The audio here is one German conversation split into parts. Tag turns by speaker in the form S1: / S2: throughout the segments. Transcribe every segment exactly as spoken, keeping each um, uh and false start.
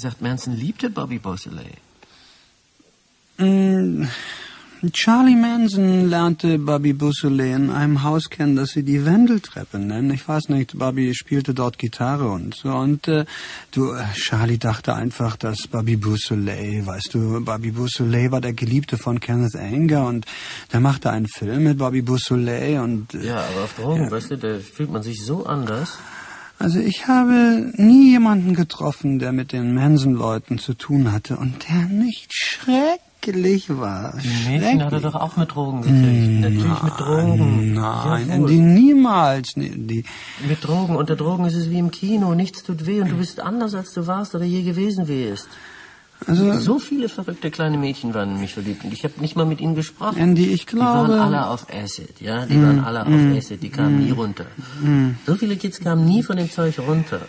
S1: gesagt, Manson liebte Bobby Beausoleil.
S2: Mm, Charlie Manson lernte Bobby Beausoleil in einem Haus kennen, das sie die Wendeltreppe nennen. Ich weiß nicht, Bobby spielte dort Gitarre und so. Und äh, du, Charlie dachte einfach, dass Bobby Beausoleil, weißt du, Bobby Beausoleil war der Geliebte von Kenneth Anger und der machte einen Film mit Bobby Beausoleil und... Äh,
S1: ja, aber auf Drogen,
S2: ja.
S1: weißt du, da fühlt man sich so anders.
S2: Also ich habe nie jemanden getroffen, der mit den Manson-Leuten zu tun hatte und der nicht schrecklich war.
S1: Die Mädchen hat er doch auch mit Drogen gekriegt. Nein, natürlich mit Drogen.
S2: Nein, ja, die niemals. Die
S1: mit Drogen. Unter Drogen ist es wie im Kino. Nichts tut weh und du bist anders, als du warst oder je gewesen wärst. Also, so viele verrückte kleine Mädchen waren in mich verliebt. Und ich habe nicht mal mit ihnen gesprochen.
S2: Andy, ich glaube...
S1: Die waren alle auf Acid, ja? Die mm, waren alle mm, auf Acid. Die kamen mm, nie runter. Mm. So viele Kids kamen nie von dem Zeug runter.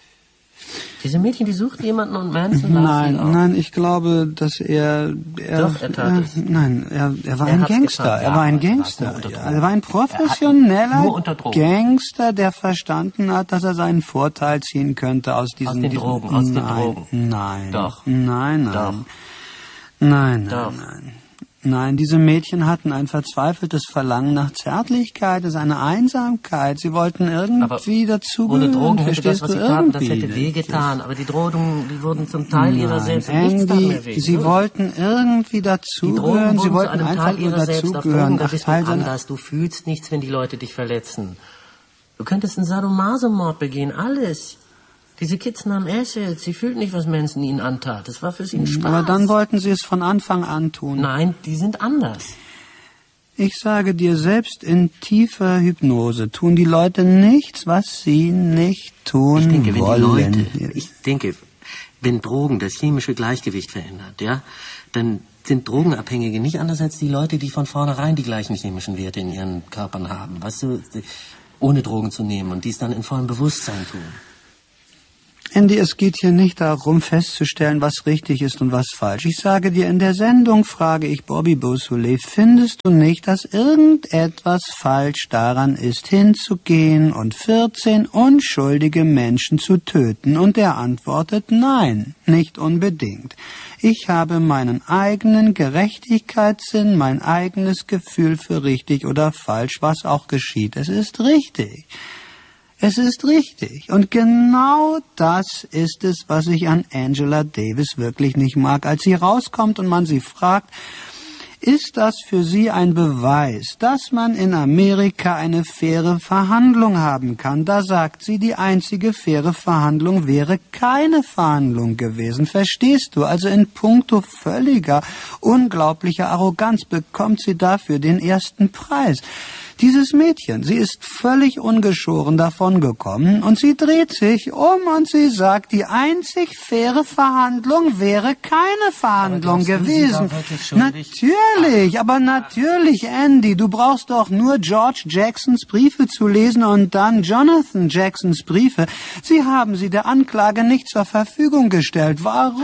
S1: Diese Mädchen, die suchten jemanden und Manson las
S2: Nein,
S1: sie auch.
S2: nein, ich glaube, dass er... er
S1: Doch, er tat
S2: er,
S1: es.
S2: Nein, er, er war
S1: er
S2: ein Gangster.
S1: Getan,
S2: er
S1: ja,
S2: war ein
S1: er
S2: Gangster. Ja, er war ein professioneller Gangster, der verstanden hat, dass er seinen Vorteil ziehen könnte aus diesen...
S1: Aus den Drogen, aus
S2: nein,
S1: den Drogen.
S2: Nein.
S1: Doch.
S2: Nein, nein.
S1: Doch.
S2: Nein, nein,
S1: Doch.
S2: nein. Nein, diese Mädchen hatten ein verzweifeltes Verlangen nach Zärtlichkeit, es ist eine Einsamkeit. Sie wollten irgendwie dazugehören.
S1: Ohne Drogen hätte das, was sie taten, das
S2: irgendwie.
S1: hätte wehgetan. Aber die Drogen, die wurden zum Teil
S2: Nein,
S1: ihrer selbst.
S2: Andy,
S1: Nichts tat mehr weh.
S2: sie wollten irgendwie dazugehören. Sie wollten einfach
S1: Teil
S2: nur
S1: ihrer selbst. Auf Drogen,
S2: dazugehören.
S1: da bist du anders. Du fühlst nichts, wenn die Leute dich verletzen. Du könntest einen Sadomaso-Mord begehen, alles. Diese Kids nahmen Acid. Sie fühlten nicht, was Manson ihnen antat. Das war für sie ein Spaß.
S2: Aber dann wollten sie es von Anfang an tun.
S1: Nein, die sind anders.
S2: Ich sage dir, selbst in tiefer Hypnose tun die Leute nichts, was sie nicht tun
S1: ich denke, wenn
S2: wollen.
S1: Die Leute, ich denke, wenn Drogen das chemische Gleichgewicht verändert, ja, dann sind Drogenabhängige nicht anders als die Leute, die von vornherein die gleichen chemischen Werte in ihren Körpern haben. Weißt du, ohne Drogen zu nehmen und dies dann in vollem Bewusstsein tun.
S2: Andy, es geht hier nicht darum, festzustellen, was richtig ist und was falsch. Ich sage dir, in der Sendung frage ich Bobby Beausoleil, findest du nicht, dass irgendetwas falsch daran ist, hinzugehen und vierzehn unschuldige Menschen zu töten? Und er antwortet, nein, nicht unbedingt. Ich habe meinen eigenen Gerechtigkeitssinn, mein eigenes Gefühl für richtig oder falsch, was auch geschieht. Es ist richtig. Es ist richtig. Und genau das ist es, was ich an Angela Davis wirklich nicht mag. Als sie rauskommt und man sie fragt, ist das für sie ein Beweis, dass man in Amerika eine faire Verhandlung haben kann? Da sagt sie, die einzige faire Verhandlung wäre keine Verhandlung gewesen. Verstehst du? Also in puncto völliger, unglaublicher Arroganz bekommt sie dafür den ersten Preis. Dieses Mädchen, sie ist völlig ungeschoren davongekommen und sie dreht sich um und sie sagt, die einzig faire Verhandlung wäre keine Verhandlung gewesen. Natürlich, aber natürlich, Andy, du brauchst doch nur George Jacksons Briefe zu lesen und dann Jonathan Jacksons Briefe. Sie haben sie der Anklage nicht zur Verfügung gestellt. Warum?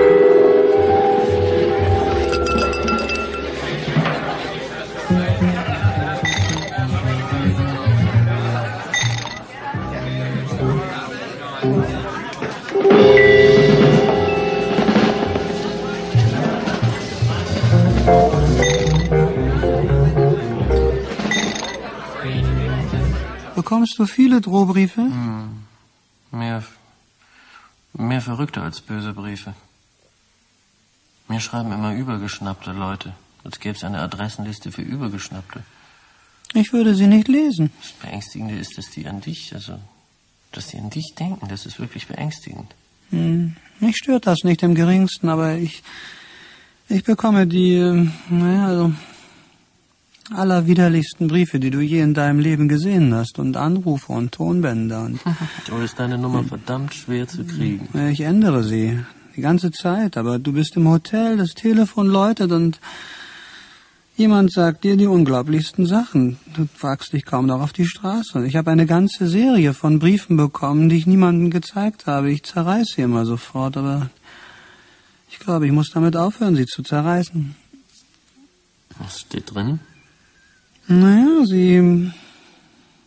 S2: Bekommst du viele Drohbriefe?
S1: Hm. Mehr, mehr Verrückte als böse Briefe. Mir schreiben immer Übergeschnappte Leute, als gäbe es eine Adressenliste für Übergeschnappte.
S2: Ich würde sie nicht lesen.
S1: Das Beängstigende ist, dass die an dich, also, dass die an dich denken. Das ist wirklich beängstigend.
S2: Hm. Mich stört das nicht im Geringsten, aber ich, ich bekomme die, äh, naja, also, allerwiderlichsten Briefe, die du je in deinem Leben gesehen hast, und Anrufe und Tonbänder. Und
S1: oh, ist deine Nummer verdammt schwer zu kriegen.
S2: Ich ändere sie die ganze Zeit, aber du bist im Hotel, das Telefon läutet und jemand sagt dir die unglaublichsten Sachen. Du wagst dich kaum noch auf die Straße. Ich habe eine ganze Serie von Briefen bekommen, die ich niemandem gezeigt habe. Ich zerreiße sie immer sofort, aber ich glaube, ich muss damit aufhören, sie zu zerreißen.
S1: Was steht drin?
S2: Naja, sie,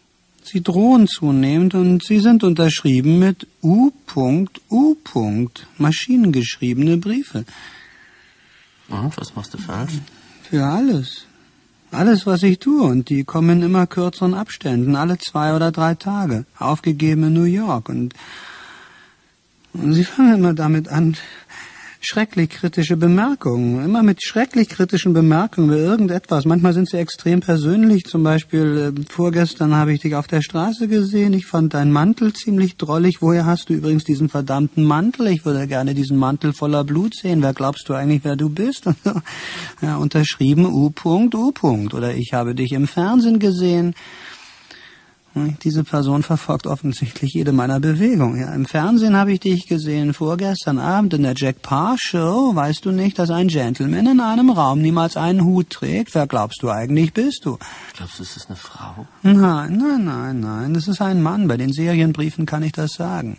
S2: Sie drohen zunehmend und sie sind unterschrieben mit U U. Maschinengeschriebene Briefe.
S1: Und, was machst du falsch?
S2: Für alles. Alles, was ich tue. Und die kommen in immer kürzeren Abständen, alle zwei oder drei Tage. Aufgegeben in New York. Und, und sie fangen immer damit an, schrecklich kritische Bemerkungen. Immer mit schrecklich kritischen Bemerkungen über irgendetwas. Manchmal sind sie extrem persönlich. Zum Beispiel, äh, vorgestern habe ich dich auf der Straße gesehen. Ich fand deinen Mantel ziemlich drollig. Woher hast du übrigens diesen verdammten Mantel? Ich würde gerne diesen Mantel voller Blut sehen. Wer glaubst du eigentlich, wer du bist? Ja, unterschrieben U U. Oder ich habe dich im Fernsehen gesehen. Diese Person verfolgt offensichtlich jede meiner Bewegungen. Ja, im Fernsehen habe ich dich gesehen, vorgestern Abend in der Jack Paar Show. Weißt du nicht, dass ein Gentleman in einem Raum niemals einen Hut trägt? Wer glaubst du eigentlich bist du?
S1: Glaubst du, es ist eine Frau?
S2: Nein, nein, nein, nein. Das ist ein Mann. Bei den Serienbriefen kann ich das sagen.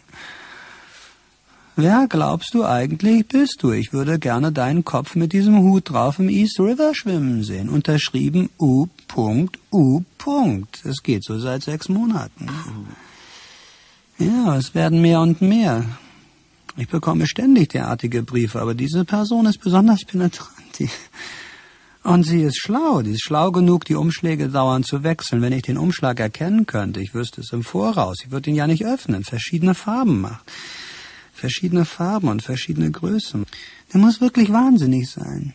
S2: Wer glaubst du eigentlich bist du? Ich würde gerne deinen Kopf mit diesem Hut drauf im East River schwimmen sehen. Unterschrieben U U. Es geht so seit sechs Monaten. Ja, es werden mehr und mehr. Ich bekomme ständig derartige Briefe, aber diese Person ist besonders penetrant. Die Und sie ist schlau, die ist schlau genug, die Umschläge dauernd zu wechseln. Wenn ich den Umschlag erkennen könnte, ich wüsste es im Voraus. Ich würde ihn ja nicht öffnen, verschiedene Farben macht. Verschiedene Farben und verschiedene Größen. Der muss wirklich wahnsinnig sein.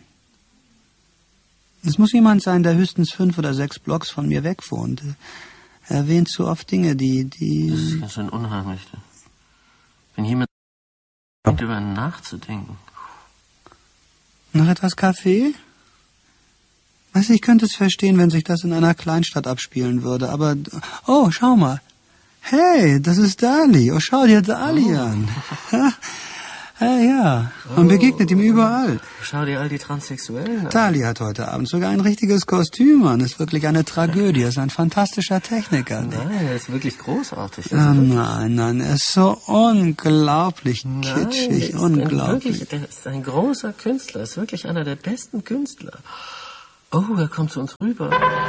S2: Es muss jemand sein, der höchstens fünf oder sechs Blocks von mir weg wohnt. Er erwähnt so oft Dinge, die... die
S1: das ist ganz schön unheimlich. Wenn jemand oh. über ihn nachzudenken.
S2: Noch etwas Kaffee? Weißt du, ich könnte es verstehen, wenn sich das in einer Kleinstadt abspielen würde, aber... Oh, schau mal. Hey, das ist Dali. Oh, schau dir Dali oh. an. Ja, ja. Man oh. begegnet ihm überall.
S1: Schau dir all die Transsexuellen an.
S2: Dali hat heute Abend sogar ein richtiges Kostüm an. Ist wirklich eine Tragödie. Ist ein fantastischer Techniker.
S1: Nein, er ist wirklich großartig.
S2: Oh, nein, nein, er ist so unglaublich
S1: nein,
S2: kitschig.
S1: Ist
S2: unglaublich.
S1: Wirklich, er ist ein großer Künstler. Er ist wirklich einer der besten Künstler. Oh, er kommt zu uns rüber.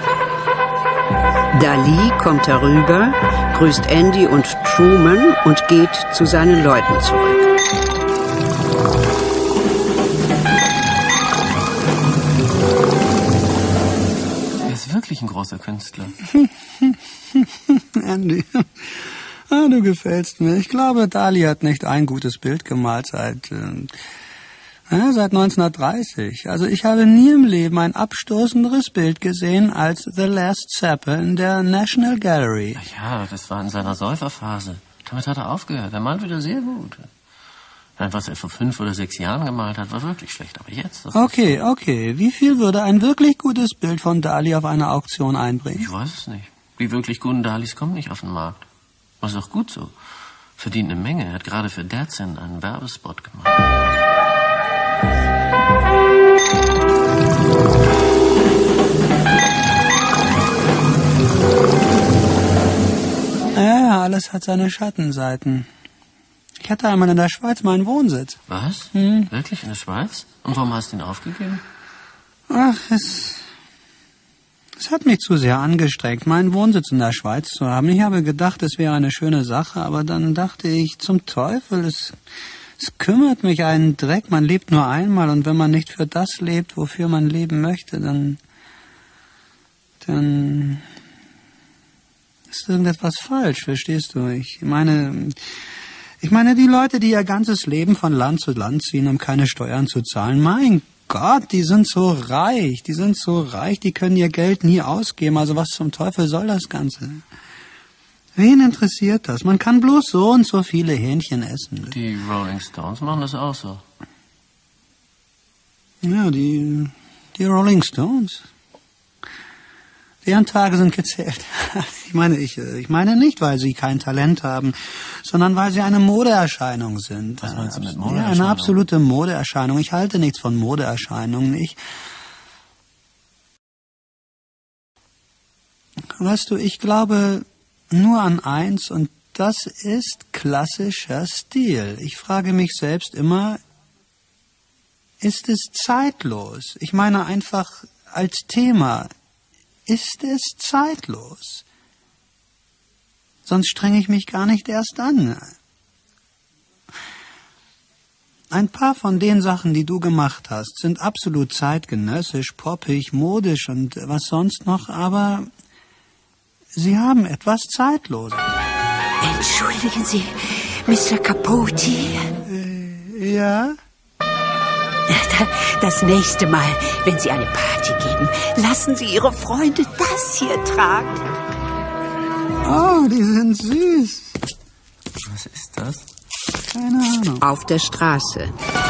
S3: Dali kommt herüber, grüßt Andy und Truman und geht zu seinen Leuten zurück.
S1: Er ist wirklich ein großer Künstler.
S2: Andy, ah, du gefällst mir. Ich glaube, Dali hat nicht ein gutes Bild gemalt seit... Äh, Ja, seit neunzehnhundertdreißig. Also ich habe nie im Leben ein abstoßenderes Bild gesehen als The Last Supper in der National Gallery.
S1: Ja, das war in seiner Säuferphase. Damit hat er aufgehört. Er malt wieder sehr gut. Was er vor fünf oder sechs Jahren gemalt hat, war wirklich schlecht. Aber jetzt...
S2: Okay, okay. Wie viel würde ein wirklich gutes Bild von Dali auf einer Auktion einbringen?
S1: Ich weiß es nicht. Die wirklich guten Dalis kommen nicht auf den Markt. Das ist auch gut so. Verdient eine Menge. Er hat gerade für Datsun einen Werbespot gemacht.
S2: Ja, alles hat seine Schattenseiten. Ich hatte einmal in der Schweiz meinen Wohnsitz.
S1: Was?
S2: Hm?
S1: Wirklich in der Schweiz? Und warum hast du ihn aufgegeben?
S2: Ach, es... Es hat mich zu sehr angestrengt, meinen Wohnsitz in der Schweiz zu haben. Ich habe gedacht, es wäre eine schöne Sache, aber dann dachte ich, zum Teufel, es... Es kümmert mich einen Dreck, man lebt nur einmal und wenn man nicht für das lebt, wofür man leben möchte, dann, dann ist irgendetwas falsch, verstehst du? Ich meine, ich meine, die Leute, die ihr ganzes Leben von Land zu Land ziehen, um keine Steuern zu zahlen, mein Gott, die sind so reich, die sind so reich, die können ihr Geld nie ausgeben, also was zum Teufel soll das Ganze? Wen interessiert das? Man kann bloß so und so viele Hähnchen essen.
S1: Die Rolling Stones machen das auch so.
S2: Ja, die, die Rolling Stones. Deren Tage sind gezählt. Ich meine, ich, ich meine nicht, weil sie kein Talent haben, sondern weil sie eine Modeerscheinung sind.
S1: Was meinst du mit Modeerscheinung?
S2: Ja, eine absolute Modeerscheinung. Ich halte nichts von Modeerscheinungen. Ich, weißt du, ich glaube nur an eins und das ist klassischer Stil. Ich frage mich selbst immer, ist es zeitlos? Ich meine einfach als Thema, ist es zeitlos? Sonst strenge ich mich gar nicht erst an. Ein paar von den Sachen, die du gemacht hast, sind absolut zeitgenössisch, poppig, modisch und was sonst noch, aber sie haben etwas Zeitloses.
S3: Entschuldigen Sie, Mister Capote?
S2: Äh, ja?
S3: Das nächste Mal, wenn Sie eine Party geben, lassen Sie Ihre Freunde das hier tragen.
S2: Oh, die sind süß.
S1: Was ist das?
S2: Keine Ahnung.
S3: Auf der Straße.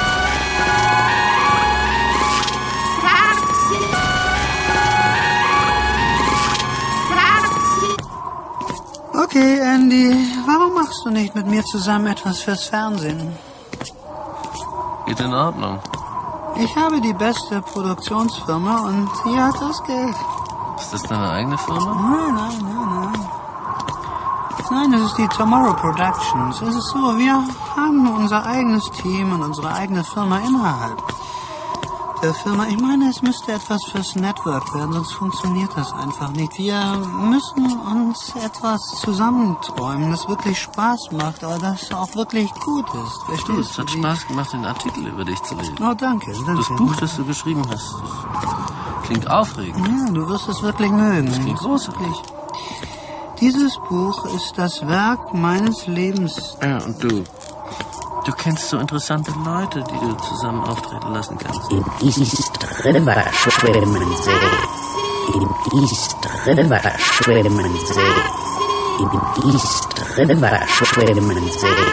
S2: Okay, Andy, warum machst du nicht mit mir zusammen etwas fürs Fernsehen?
S1: Geht in Ordnung.
S2: Ich habe die beste Produktionsfirma und sie hat das Geld.
S1: Ist das deine eigene Firma?
S2: Nein, nein, nein, nein. Nein, das ist die Tomorrow Productions. Es ist so, wir haben unser eigenes Team und unsere eigene Firma innerhalb der Firma. Ich meine, es müsste etwas fürs Network werden, sonst funktioniert das einfach nicht. Wir müssen uns etwas zusammenträumen, das wirklich Spaß macht, aber das auch wirklich gut ist. Verstehst du?
S1: Es hat Spaß gemacht, den Artikel über dich zu lesen.
S2: Oh, danke, danke.
S1: Das Buch, das du geschrieben hast, das klingt aufregend.
S2: Ja, du wirst es wirklich mögen.
S1: Das klingt großartig.
S2: Dieses Buch ist das Werk meines Lebens.
S1: Ja, und du, du kennst so interessante Leute, die du zusammen auftreten lassen kannst.
S4: In East River schwimmen sie. In East River schwimmen sie. In East River schwimmen sie.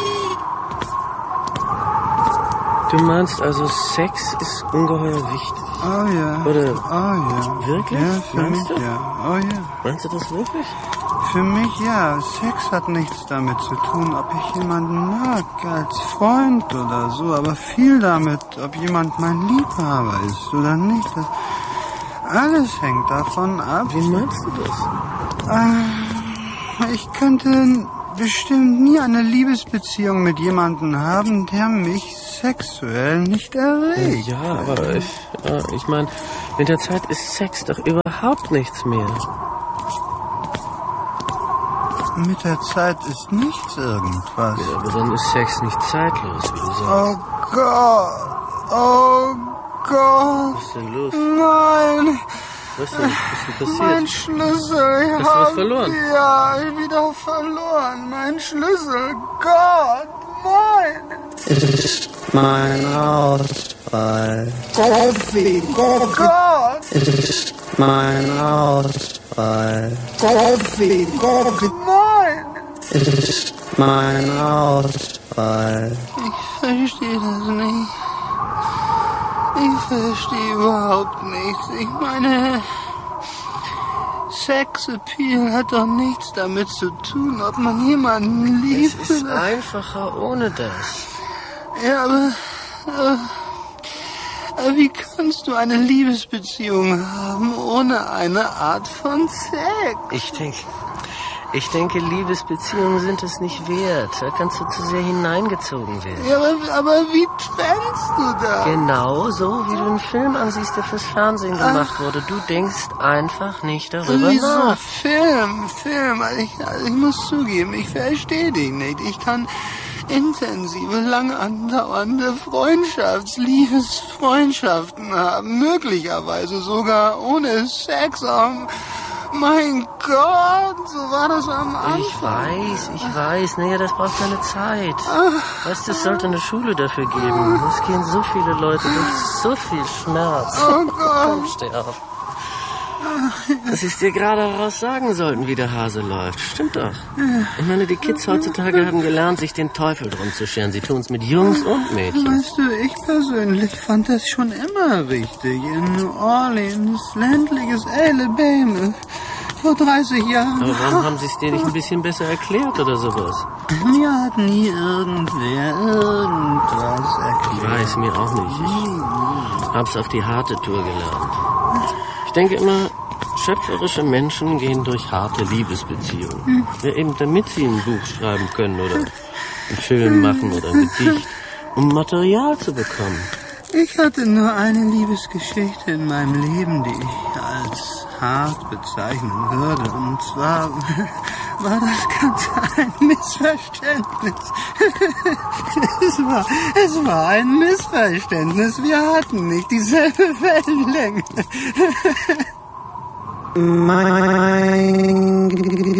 S1: Du meinst also, Sex ist ungeheuer wichtig?
S2: Oh ja.
S1: Oder?
S2: Oh ja.
S1: Wirklich?
S2: Ja, für
S1: Meinst
S2: mich
S1: du?
S2: ja. Oh ja.
S1: Meinst du das wirklich?
S2: Für mich ja. Sex hat nichts damit zu tun, ob ich jemanden mag, als Freund oder so, aber viel damit, ob jemand mein Liebhaber ist oder nicht. Das alles hängt davon ab.
S1: Wie meinst du das?
S2: Äh, ich könnte bestimmt nie eine Liebesbeziehung mit jemandem haben, der mich sexuell nicht erregt.
S1: Ja, aber ich, ja, ich meine, mit der Zeit ist Sex doch überhaupt nichts mehr.
S2: Mit der Zeit ist nichts irgendwas.
S1: Ja, aber dann ist Sex nicht zeitlos, wie du
S2: Oh
S1: sagst.
S2: Gott, oh Gott,
S1: Was ist denn los?
S2: nein,
S1: Was denn? Was ist denn
S2: mein
S1: passiert?
S2: Schlüssel, ich
S1: Hast du was
S2: hab
S1: verloren?
S2: ja wieder verloren, mein Schlüssel, Gott, nein. Ist mein Ausfall. Coffee, Coffee. Gott. Ist mein Ausfall. Coffee, Coffee. Nein. Ist mein Ausfall. Ich verstehe das nicht. Ich verstehe überhaupt nichts. Ich meine, Sexappeal hat doch nichts damit zu tun, ob man jemanden liebt.
S1: Es ist einfacher ohne das.
S2: Ja, aber, aber, aber wie kannst du eine Liebesbeziehung haben ohne eine Art von Sex?
S1: Ich denke, ich denke, Liebesbeziehungen sind es nicht wert. Da kannst du zu sehr hineingezogen werden.
S2: Ja, aber, aber wie trennst du das?
S1: Genau so, wie du einen Film ansiehst, der fürs Fernsehen gemacht wurde. Du denkst einfach nicht darüber
S2: Wieso?
S1: nach.
S2: Film, Film. Also ich, also ich muss zugeben, ich verstehe dich nicht. Ich kann intensive, lang andauernde Freundschafts-, Liebesfreundschaften haben. Möglicherweise sogar ohne Sex. Oh, mein Gott, so war das am Anfang.
S1: Ich weiß, ich weiß. Naja, das braucht seine Zeit. Weißt du, es sollte eine Schule dafür geben. Es gehen so viele Leute durch so viel Schmerz.
S2: Oh Gott.
S1: Komm, steh auf. Dass ich dir gerade heraus sagen sollten, wie der Hase läuft. Stimmt doch. Ich meine, die Kids heutzutage haben gelernt, sich den Teufel drum zu scheren. Sie tun es mit Jungs und Mädchen.
S2: Weißt du, ich persönlich fand das schon immer richtig. In New Orleans, ländliches Alabama, vor dreißig Jahren.
S1: Aber warum haben sie es dir nicht ein bisschen besser erklärt oder sowas?
S2: Mir hat nie irgendwer irgendwas
S1: Ich
S2: erklärt.
S1: weiß, mir auch nicht. Ich hab's auf die harte Tour gelernt. Ich denke immer, schöpferische Menschen gehen durch harte Liebesbeziehungen. Ja, eben damit sie ein Buch schreiben können oder einen Film machen oder ein Gedicht, um Material zu bekommen.
S2: Ich hatte nur eine Liebesgeschichte in meinem Leben, die ich als hart bezeichnen würde. Und zwar war das Ganze ein Missverständnis. Es war, es war ein Missverständnis. Wir hatten nicht dieselbe Wellenlänge. Mein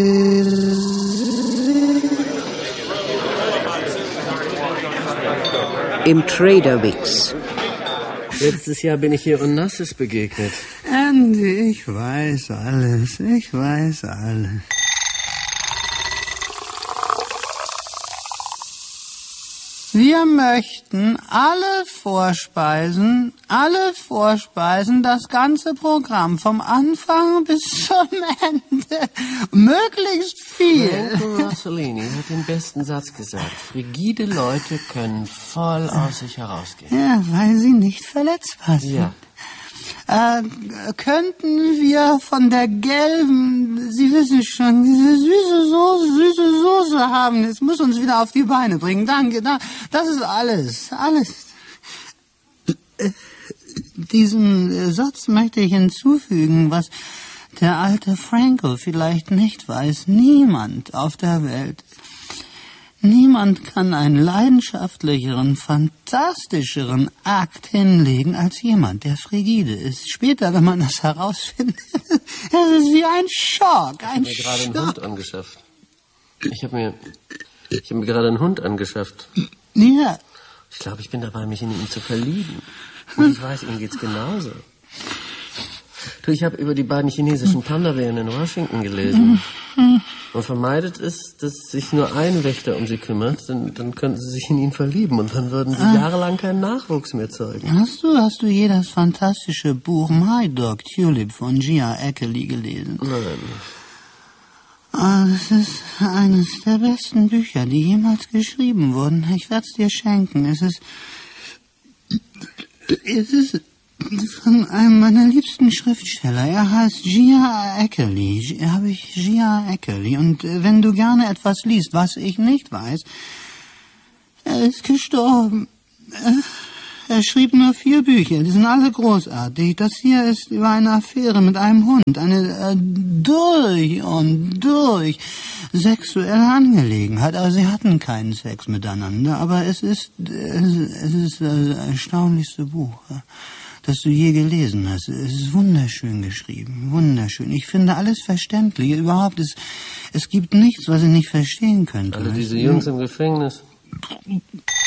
S3: Im Trader Vic's.
S1: Letztes Jahr bin ich hier Onassis begegnet.
S2: Andy, ich weiß alles. Ich weiß alles. Wir möchten alle Vorspeisen, alle Vorspeisen, das ganze Programm vom Anfang bis zum Ende, möglichst viel.
S1: Franco Rossellini hat den besten Satz gesagt. Frigide Leute können voll aus sich herausgehen.
S2: Ja, weil sie nicht verletzbar sind.
S1: Ja.
S2: Äh, könnten wir von der gelben, Sie wissen schon, diese süße Soße, süße Soße haben. Es muss uns wieder auf die Beine bringen. Danke, das ist alles, alles. Diesen Satz möchte ich hinzufügen, was der alte Franco vielleicht nicht weiß. Niemand auf der Welt, niemand kann einen leidenschaftlicheren, fantastischeren Akt hinlegen als jemand, der frigide ist. Später, wenn man das herausfindet, es ist wie ein Schock, ein
S1: Ich habe mir gerade
S2: Schock.
S1: einen Hund angeschafft. Ich habe mir, ich habe mir gerade einen Hund angeschafft.
S2: Ja,
S1: Ich glaube, ich bin dabei, mich in ihn zu verlieben. Und ich weiß, ihm geht's genauso. Du, ich habe über die beiden chinesischen Panda-Bären in Washington gelesen. Man vermeidet es, dass sich nur ein Wächter um sie kümmert, dann, dann könnten sie sich in ihn verlieben und dann würden sie jahrelang keinen Nachwuchs mehr zeugen.
S2: hast du, hast du je das fantastische Buch My Dog Tulip von Gia Eckerly gelesen?
S1: Nein.
S2: Ah, das ist eines der besten Bücher, die jemals geschrieben wurden. Ich werde es dir schenken. Es ist, es ist von einem meiner liebsten Schriftsteller. Er heißt Gia Eckerly. Habe ich Gia Eckerly. Und äh, wenn du gerne etwas liest, was ich nicht weiß, er ist gestorben. Äh, Er schrieb nur vier Bücher, die sind alle großartig. Das hier ist über eine Affäre mit einem Hund, eine äh, durch und durch sexuelle Angelegenheit. Also sie hatten keinen Sex miteinander, aber es ist, es, es ist das erstaunlichste Buch, das du je gelesen hast. Es ist wunderschön geschrieben, wunderschön. Ich finde alles verständlich. Überhaupt, es, es gibt nichts, was ich nicht verstehen könnte.
S1: Alle diese Jungs im Gefängnis.